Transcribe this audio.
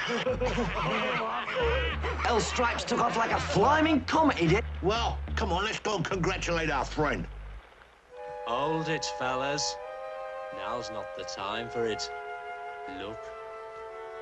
L Stripes took off like a flaming comet, he did. Well, come on, let's go and congratulate our friend. Hold it, fellas. Now's not the time for it. Look.